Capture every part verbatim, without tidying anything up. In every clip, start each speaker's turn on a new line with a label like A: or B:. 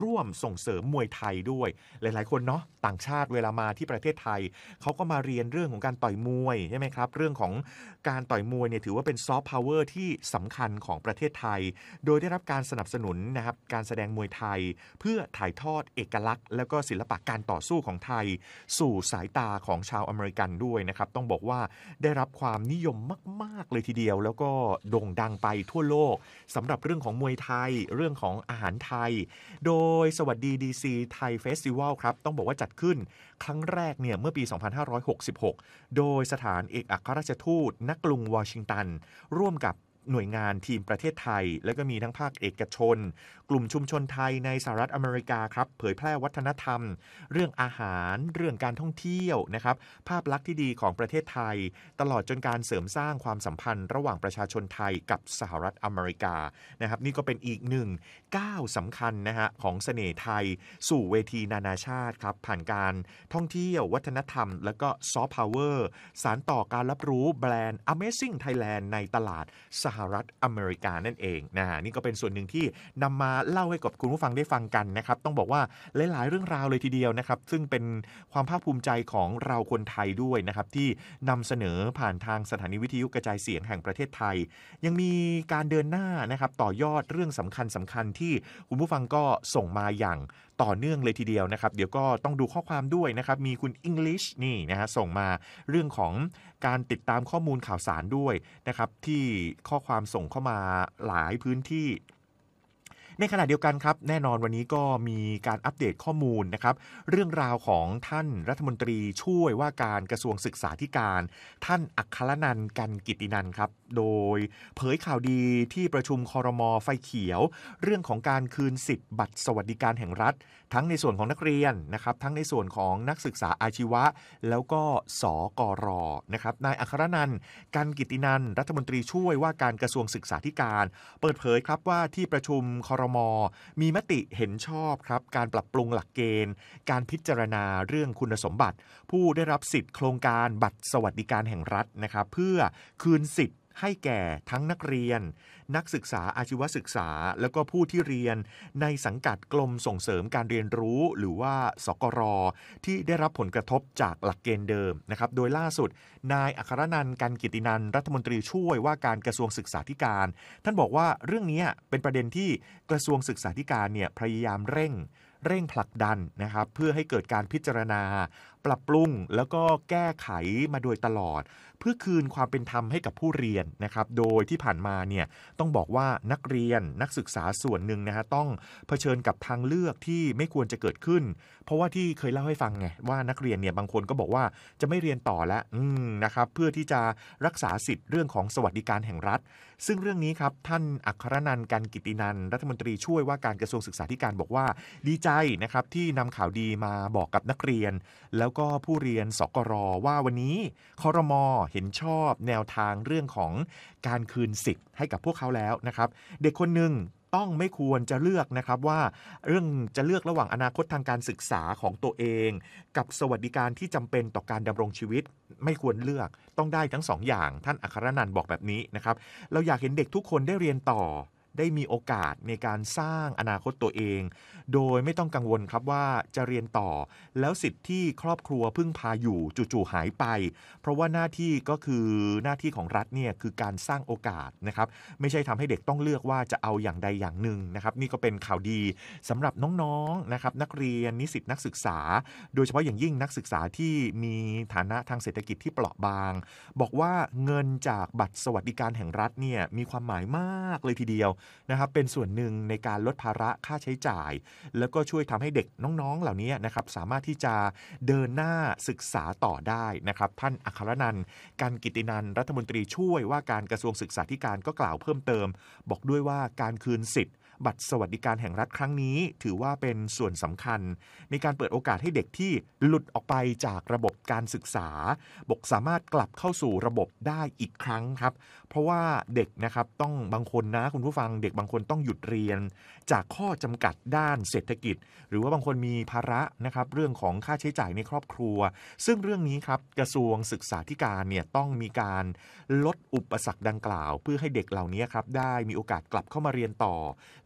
A: ร่วมส่งเสริมมวยไทยด้วยหลายๆคนเนาะต่างชาติเวลามาที่ประเทศไทยเขาก็มาเรียนเรื่องของการต่อยมวยใช่ไหมครับเรื่องของการต่อยมวยเนี่ยถือว่าเป็นซอฟต์พาวเวอร์ที่สำคัญของประเทศไทยโดยได้รับการสนับสนุนนะครับการแสดงมวยไทยเพื่อถ่ายทอดเอกลักษณ์แล้วก็ศิลปะการต่อสู้ของไทยสู่สายตาของชาวอเมริกันด้วยนะครับต้องบอกว่าได้รับความนิยมมากๆเลยทีเดียวแล้วก็โด่งดังไปทั่วโลกสำหรับเรื่องของมวยไทยเรื่องของอาหารไทยโดยสวัสดีดีซีไทยเฟสติวัลครับต้องบอกว่าจัดขึ้นครั้งแรกเนี่ยเมื่อปีสองพันห้าร้อยหกสิบหกโดยสถานเอกอัครราชทูตณกรุงวอชิงตันร่วมกับหน่วยงานทีมประเทศไทยแล้วก็มีทั้งภาคเอกชนกลุ่มชุมชนไทยในสหรัฐอเมริกาครับเผยแพร่วัฒนธรรมเรื่องอาหารเรื่องการท่องเที่ยวนะครับภาพลักษณ์ที่ดีของประเทศไทยตลอดจนการเสริมสร้างความสัมพันธ์ระหว่างประชาชนไทยกับสหรัฐอเมริกานะครับนี่ก็เป็นอีกหนึ่งก้าวสำคัญนะฮะของเสน่ห์ไทยสู่เวทีนานาชาติครับผ่านการท่องเที่ยววัฒนธรรมแล้วก็ซอฟต์พาวเวอร์สานต่อการรับรู้แบรนด์ Amazing Thailand ในตลาดสหรัฐอเมริกานั่นเองนะนี่ก็เป็นส่วนหนึ่งที่นำมาเล่าให้กับคุณผู้ฟังได้ฟังกันนะครับต้องบอกว่าหลายๆเรื่องราวเลยทีเดียวนะครับซึ่งเป็นความภาคภูมิใจของเราคนไทยด้วยนะครับที่นำเสนอผ่านทางสถานีวิทยุกระจายเสียงแห่งประเทศไทยยังมีการเดินหน้านะครับต่อยอดเรื่องสำคัญสำคัญที่คุณผู้ฟังก็ส่งมาอย่างต่อเนื่องเลยทีเดียวนะครับเดี๋ยวก็ต้องดูข้อความด้วยนะครับมีคุณ English นี่นะฮะส่งมาเรื่องของการติดตามข้อมูลข่าวสารด้วยนะครับที่ข้อความส่งเข้ามาหลายพื้นที่ในขณะเดียวกันครับแน่นอนวันนี้ก็มีการอัปเดตข้อมูลนะครับเรื่องราวของท่านรัฐมนตรีช่วยว่าการกระทรวงศึกษาธิการท่านอัครนันท์ กันกิตินันท์ครับโดยเผยข่าวดีที่ประชุมครม.ไฟเขียวเรื่องของการคืนสิทธิ์บัตรสวัสดิการแห่งรัฐทั้งในส่วนของนักเรียนนะครับทั้งในส่วนของนักศึกษาอาชีวะแล้วก็สกรนะครับนายอัครนันท์ กันกิตินันท์รัฐมนตรีช่วยว่าการกระทรวงศึกษาธิการเปิดเผยครับว่าที่ประชุมครม.มีมติเห็นชอบครับการปรับปรุงหลักเกณฑ์การพิจารณาเรื่องคุณสมบัติผู้ได้รับสิทธิ์โครงการบัตรสวัสดิการแห่งรัฐนะครับเพื่อคืนสิทธิ์ให้แก่ทั้งนักเรียนนักศึกษาอาชีวศึกษาแล้วก็ผู้ที่เรียนในสังกัดกรมส่งเสริมการเรียนรู้หรือว่าสกรที่ได้รับผลกระทบจากหลักเกณฑ์เดิมนะครับโดยล่าสุดนายอัครนันท์ กันกิตินันท์รัฐมนตรีช่วยว่าการกระทรวงศึกษาธิการท่านบอกว่าเรื่องนี้เป็นประเด็นที่กระทรวงศึกษาธิการเนี่ยพยายามเร่งเร่งผลักดันนะครับเพื่อให้เกิดการพิจารณาปรับปรุงแล้วก็แก้ไขมาโดยตลอดเพื่อคืนความเป็นธรรมให้กับผู้เรียนนะครับโดยที่ผ่านมาเนี่ยต้องบอกว่านักเรียนนักศึกษาส่วนหนึ่งนะฮะต้องเผชิญกับทางเลือกที่ไม่ควรจะเกิดขึ้นเพราะว่าที่เคยเล่าให้ฟังไงว่านักเรียนเนี่ยบางคนก็บอกว่าจะไม่เรียนต่อแล้วอืมนะครับเพื่อที่จะรักษาสิทธิ์เรื่องของสวัสดิการแห่งรัฐซึ่งเรื่องนี้ครับท่านอัครนันท์ กันกิตินันท์รัฐมนตรีช่วยว่าการกระทรวงศึกษาธิการบอกว่าดีใจนะครับที่นำข่าวดีมาบอกกับนักเรียนแล้วก็ผู้เรียนสกรว่าวันนี้ครม.เห็นชอบแนวทางเรื่องของการคืนสิทธิ์ให้กับพวกเขาแล้วนะครับเด็กคนหนึ่งต้องไม่ควรจะเลือกนะครับว่าเรื่องจะเลือกระหว่างอนาคตทางการศึกษาของตัวเองกับสวัสดิการที่จำเป็นต่อการดำรงชีวิตไม่ควรเลือกต้องได้ทั้งสองอย่างท่านอัครนันท์บอกแบบนี้นะครับเราอยากเห็นเด็กทุกคนได้เรียนต่อได้มีโอกาสในการสร้างอนาคตตัวเองโดยไม่ต้องกังวลครับว่าจะเรียนต่อแล้วสิทธิ์ที่ครอบครัวพึ่งพาอยู่จู่ๆหายไปเพราะว่าหน้าที่ก็คือหน้าที่ของรัฐเนี่ยคือการสร้างโอกาสนะครับไม่ใช่ทำให้เด็กต้องเลือกว่าจะเอาอย่างใดอย่างหนึ่งนะครับนี่ก็เป็นข่าวดีสำหรับน้องๆนะครับนักเรียนนิสิตนักศึกษาโดยเฉพาะอย่างยิ่งนักศึกษาที่มีฐานะทางเศรษฐกิจที่เปราะบางบอกว่าเงินจากบัตรสวัสดิการแห่งรัฐเนี่ยมีความหมายมากเลยทีเดียวนะครับเป็นส่วนหนึ่งในการลดภาระค่าใช้จ่ายแล้วก็ช่วยทำให้เด็กน้องๆเหล่านี้นะครับสามารถที่จะเดินหน้าศึกษาต่อได้นะครับท่านอัครนันท์ กันกิตินันท์รัฐมนตรีช่วยว่าการกระทรวงศึกษาธิการก็กล่าวเพิ่มเติมบอกด้วยว่าการคืนสิทธิ์บัตรสวัสดิการแห่งรัฐครั้งนี้ถือว่าเป็นส่วนสำคัญในการเปิดโอกาสให้เด็กที่หลุดออกไปจากระบบการศึกษาบอกสามารถกลับเข้าสู่ระบบได้อีกครั้งครับเพราะว่าเด็กนะครับต้องบางคนนะคุณผู้ฟังเด็กบางคนต้องหยุดเรียนจากข้อจำกัดด้านเศรษฐกิจหรือว่าบางคนมีภาระนะครับเรื่องของค่าใช้จ่ายในครอบครัวซึ่งเรื่องนี้ครับกระทรวงศึกษาธิการเนี่ยต้องมีการลดอุปสรรคดังกล่าวเพื่อให้เด็กเหล่านี้ครับได้มีโอกาสกลับเข้ามาเรียนต่อ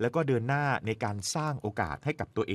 A: แล้วก็เดินหน้าในการสร้างโอกาสให้กับตัวเอง